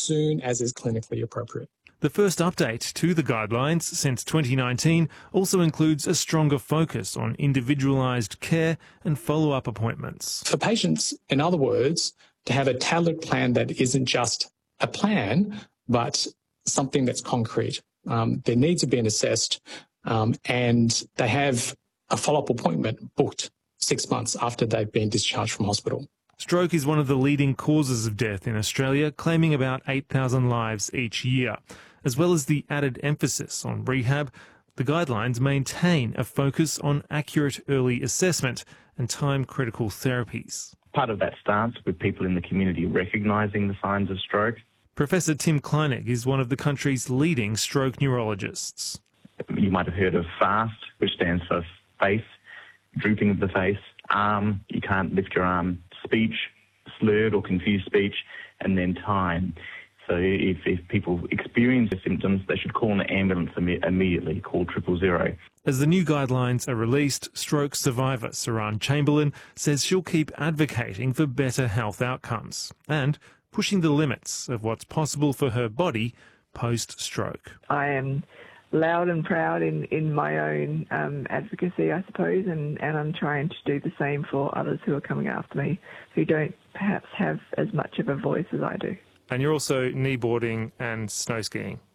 soon as is clinically appropriate. The first update to the guidelines since 2019 also includes a stronger focus on individualised care and follow-up appointments. For patients, in other words, to have a tailored plan that isn't just a plan, but something that's concrete. Their needs are being assessed and they have a follow-up appointment booked 6 months after they've been discharged from hospital. Stroke is one of the leading causes of death in Australia, claiming about 8,000 lives each year. As well as the added emphasis on rehab, the guidelines maintain a focus on accurate early assessment and time-critical therapies. Part of that starts with people in the community recognising the signs of stroke. Professor Tim Kleinig is one of the country's leading stroke neurologists. You might have heard of FAST, which stands for face, drooping of the face, arm, you can't lift your arm, speech, slurred or confused speech, and then time. So if people experience the symptoms, they should call an ambulance immediately, call 000. As the new guidelines are released, stroke survivor Saran Chamberlain says she'll keep advocating for better health outcomes and pushing the limits of what's possible for her body post-stroke. I am loud and proud in my own advocacy, I suppose, and I'm trying to do the same for others who are coming after me who don't perhaps have as much of a voice as I do. And you're also kneeboarding and snow skiing.